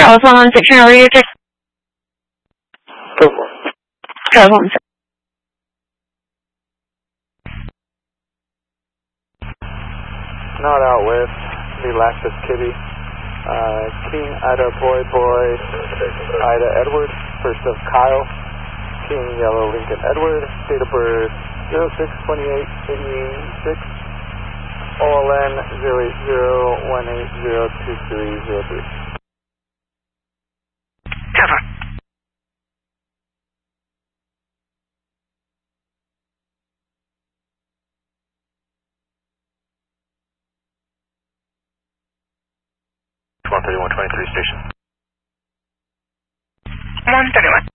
Alpha 16, are you check? Go for it. Alpha 16. Not out with the last of Kitty. King Ida Boy Boy Ida Edward, first of Kyle. King Yellow Lincoln Edward, date of birth 06/28/86. OLN 08018023003. Cover. One 3123 station. 131.